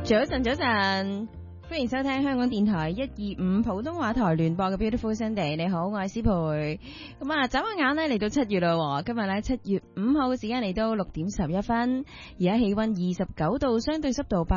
早晨，早晨，歡迎收聽香港電台125普通話台聯播嘅 Beautiful Sunday。你好，我係思培。咁啊，眨下眼呢嚟到7月啦，今日呢7月5號嘅時間嚟到6點11分，而家氣溫29度，相對濕度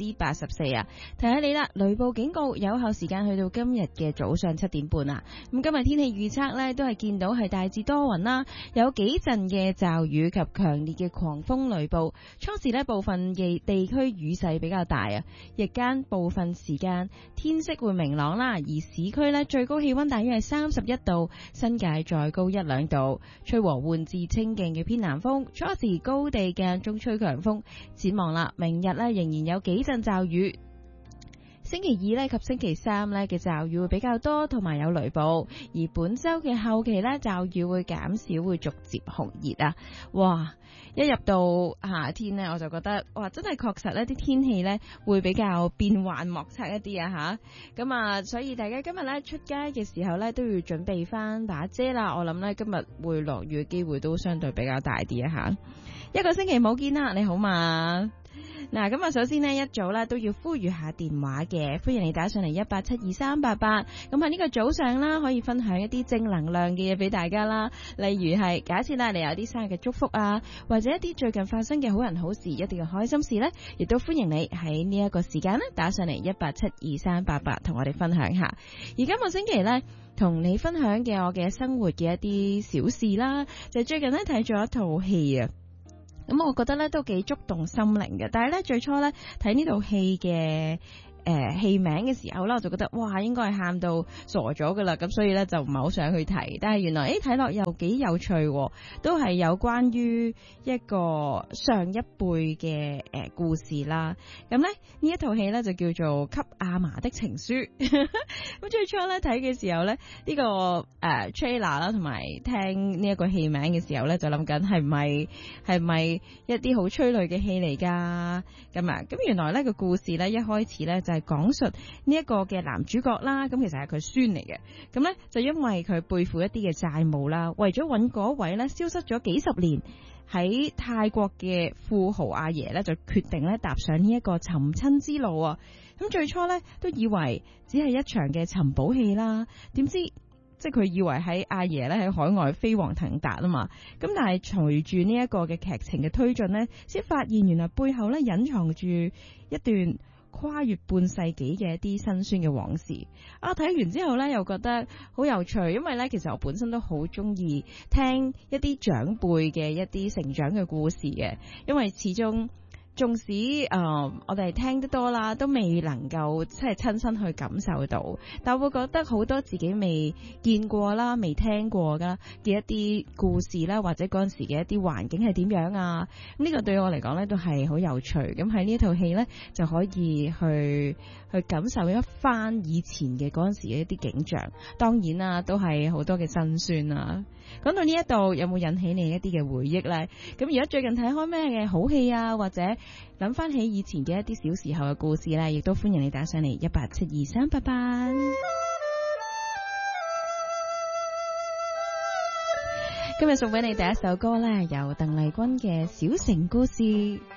84%啊。提下你啦，雷暴警告有效時間去到今日嘅早上7點半啊。咁今日天氣預測呢都係見到係大致多雲啦，有幾陣嘅驟雨及強烈嘅狂風雷暴。初時呢部分嘅地區雨勢比較大啊，日間部分時間天色會明朗啦，而市區呢最高氣溫大約係31度，新界再高1-2度，吹和緩至清勁嘅偏南風，初時高地間中吹強風。展望啦，明日呢仍然有幾陣驟雨。星期2呢及星期3呢嘅驟雨會比較多，同埋有雷暴。而本周嘅後期呢，驟雨會減少，會逐漸酷熱啊！哇，一入到夏天呢，我就覺得哇，真係確實呢啲天氣呢會比較變幻莫測一啲啊吓。咁啊，所以大家今日呢出街嘅時候呢，都要準備翻把遮啦。我諗呢今日會落雨嘅機會都相對比較大啲啊吓。一個星期冇見啦，你好嘛？嗱，咁啊，首先呢，一早咧都要呼籲下電話嘅，歡迎你打上嚟1872388。咁喺呢個早上啦，可以分享一啲正能量嘅嘢俾大家啦。例如係假設啦，你有啲生日嘅祝福啊，或者一啲最近發生嘅好人好事，一啲嘅開心事呢，亦都歡迎你喺呢一個時間呢打上嚟1872388，同我哋分享下。而今個星期呢，同你分享嘅我嘅生活嘅一啲小事啦，就最近呢睇咗一套戲啊。咁我覺得咧都幾觸動心靈嘅，但係咧最初咧睇呢套戲嘅戲名嘅時候啦，我就覺得哇，應該係喊到傻咗噶啦，咁所以咧就唔係好想去睇。但係原來睇落又幾有趣，都係有關於一個上一輩嘅故事啦。咁咧呢一套戲咧就叫做《給阿嫲的情書》。咁最初咧睇嘅時候咧，呢個trailer 啦，同埋聽呢一個戲名嘅時候咧，就諗緊係咪一啲好催淚嘅戲嚟噶？咁啊，咁原來咧個故事咧一開始咧就係講述呢一個嘅男主角啦，咁其實係佢孫嚟嘅，咁咧就因為佢背負一啲嘅債務啦，為咗揾嗰位咧消失咗幾十年喺泰國嘅富豪阿爺咧，就決定咧踏上呢一個尋親之路啊！咁最初咧都以為只係一場嘅尋寶戲啦，點知即係佢以為喺阿爺咧喺海外飛黃騰達啊嘛，咁但係隨住呢一個嘅劇情嘅推進呢，先發現原來背後咧隱藏住一段跨越半世紀嘅一啲辛酸嘅往事啊！睇完之後呢，又覺得好有趣，因為呢，其實我本身都好中意聽一啲長輩嘅一啲成長嘅故事嘅，因為始終縱使我哋聽得多啦，都未能夠即係親身去感受到，但我會覺得好多自己未見過啦、未聽過嘅一啲故事啦，或者嗰陣時嘅一啲環境係點樣啊？呢個對我嚟講呢，都係好有趣。咁喺呢套戲呢，就可以去感受一番以前嘅嗰陣時嘅一啲景象。當然啦，都係好多嘅辛酸啊。講到呢一度，有冇引起你一啲嘅回憶呢？咁而家最近睇開咩嘅好戲啊，或者諗翻起以前嘅一啲小時候嘅故事呢，亦都歡迎你打上嚟1872388。今日送俾你第一首歌呢，由鄧麗君嘅《小城故事》。